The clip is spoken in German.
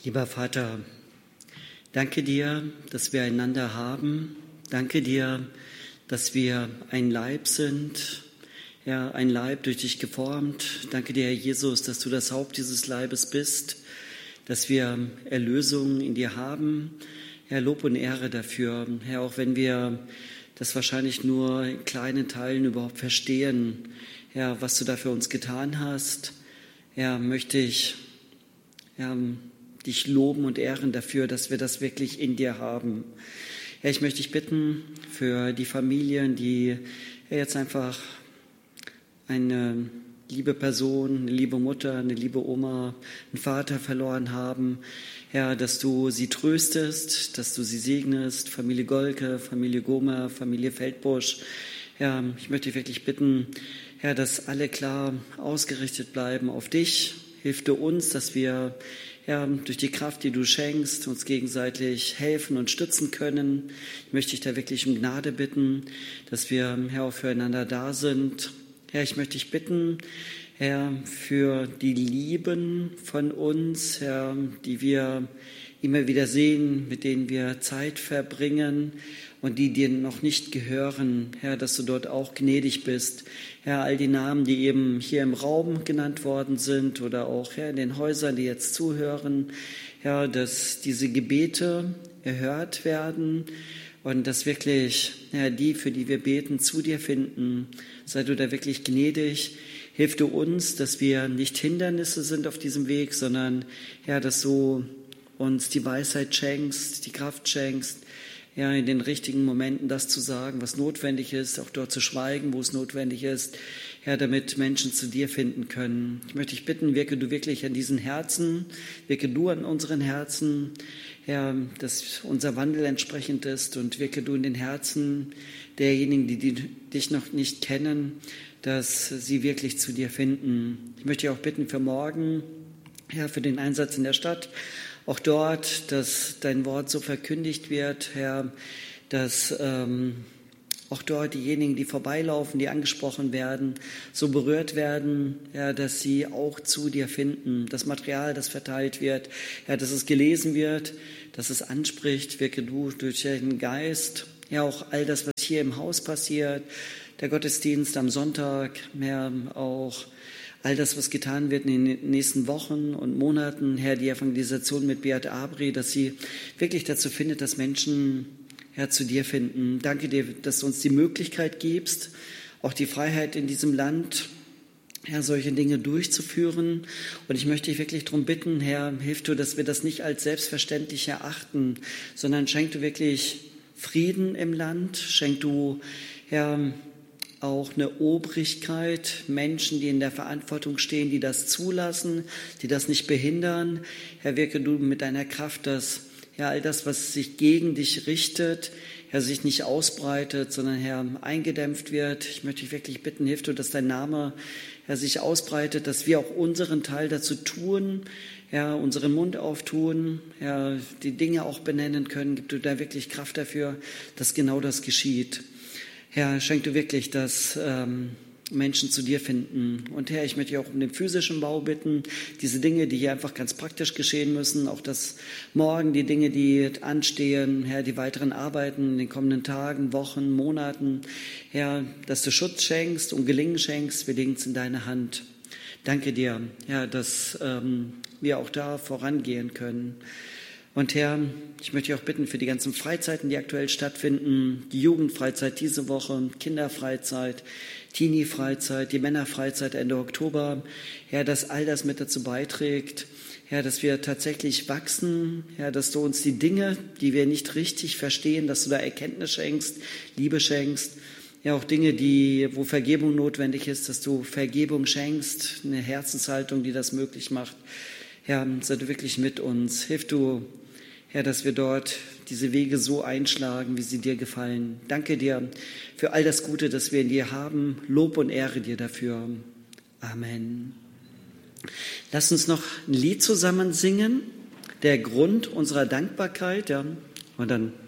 Lieber Vater, danke dir, dass wir einander haben. Danke dir, dass wir ein Leib sind, ja, ein Leib durch dich geformt. Danke dir, Herr Jesus, dass du das Haupt dieses Leibes bist, dass wir Erlösung in dir haben. Herr, Lob und Ehre dafür. Herr, auch wenn wir das wahrscheinlich nur in kleinen Teilen überhaupt verstehen, Herr, was du da für uns getan hast, Herr, möchte ich dich loben und ehren dafür, dass wir das wirklich in dir haben. Herr, ich möchte dich bitten für die Familien, die jetzt einfach eine liebe Person, eine liebe Mutter, eine liebe Oma, einen Vater verloren haben. Herr, dass du sie tröstest, dass du sie segnest, Familie Golke, Familie Gomer, Familie Feldbusch. Herr, ich möchte dich wirklich bitten, Herr, dass alle klar ausgerichtet bleiben auf dich. Hilf du uns, dass wir durch die Kraft, die du schenkst, uns gegenseitig helfen und stützen können. Ich möchte dich da wirklich um Gnade bitten, dass wir, Herr, auch füreinander da sind. Herr, ich möchte dich bitten, Herr, für die Lieben von uns, Herr, die wir immer wieder sehen, mit denen wir Zeit verbringen und die dir noch nicht gehören, Herr, dass du dort auch gnädig bist. Herr, all die Namen, die eben hier im Raum genannt worden sind oder auch, Herr, in den Häusern, die jetzt zuhören, Herr, dass diese Gebete erhört werden und dass wirklich, Herr, die, für die wir beten, zu dir finden. Sei du da wirklich gnädig. Hilf du uns, dass wir nicht Hindernisse sind auf diesem Weg, sondern, Herr, dass du uns die Weisheit schenkst, die Kraft schenkst, ja, in den richtigen Momenten das zu sagen, was notwendig ist, auch dort zu schweigen, wo es notwendig ist, Herr, damit Menschen zu dir finden können. Ich möchte dich bitten, wirke du wirklich an diesen Herzen, wirke du an unseren Herzen, Herr, dass unser Wandel entsprechend ist und wirke du in den Herzen derjenigen, die dich noch nicht kennen, dass sie wirklich zu dir finden. Ich möchte dich auch bitten für morgen, Herr, für den Einsatz in der Stadt, auch dort, dass dein Wort so verkündigt wird, Herr, dass auch dort diejenigen, die vorbeilaufen, die angesprochen werden, so berührt werden, Herr, dass sie auch zu dir finden. Das Material, das verteilt wird, Herr, dass es gelesen wird, dass es anspricht, wirke du durch den Geist. Ja, auch all das, was hier im Haus passiert, der Gottesdienst am Sonntag, Herr, auch all das, was getan wird in den nächsten Wochen und Monaten, Herr, die Evangelisation mit Beat Abri, dass sie wirklich dazu findet, dass Menschen, Herr, zu dir finden. Danke dir, dass du uns die Möglichkeit gibst, auch die Freiheit in diesem Land, Herr, solche Dinge durchzuführen. Und ich möchte dich wirklich darum bitten, Herr, hilf du, dass wir das nicht als selbstverständlich erachten, sondern schenk du wirklich Frieden im Land, schenk du, Herr, auch eine Obrigkeit, Menschen, die in der Verantwortung stehen, die das zulassen, die das nicht behindern. Herr, wirke du mit deiner Kraft, dass, Herr, all das, was sich gegen dich richtet, Herr, sich nicht ausbreitet, sondern, Herr, eingedämpft wird. Ich möchte dich wirklich bitten, hilf du, dass dein Name, Herr, sich ausbreitet, dass wir auch unseren Teil dazu tun, Herr, unseren Mund auftun, Herr, die Dinge auch benennen können. Gib du da wirklich Kraft dafür, dass genau das geschieht. Herr, schenk du wirklich, dass Menschen zu dir finden. Und Herr, ich möchte dich auch um den physischen Bau bitten, diese Dinge, die hier einfach ganz praktisch geschehen müssen, auch das morgen, die Dinge, die anstehen, Herr, die weiteren Arbeiten in den kommenden Tagen, Wochen, Monaten, Herr, dass du Schutz schenkst und Gelingen schenkst, wir legen es in deine Hand. Danke dir, Herr, dass wir auch da vorangehen können. Und Herr, ich möchte dich auch bitten für die ganzen Freizeiten, die aktuell stattfinden, die Jugendfreizeit diese Woche, Kinderfreizeit, Teenie-Freizeit, die Männerfreizeit Ende Oktober, Herr, dass all das mit dazu beiträgt, Herr, dass wir tatsächlich wachsen, Herr, dass du uns die Dinge, die wir nicht richtig verstehen, dass du da Erkenntnis schenkst, Liebe schenkst, ja, auch Dinge, wo Vergebung notwendig ist, dass du Vergebung schenkst, eine Herzenshaltung, die das möglich macht. Herr, sei du wirklich mit uns. Hilf du, Herr, dass wir dort diese Wege so einschlagen, wie sie dir gefallen. Danke dir für all das Gute, das wir in dir haben. Lob und Ehre dir dafür. Amen. Lass uns noch ein Lied zusammen singen. Der Grund unserer Dankbarkeit. Ja. Und dann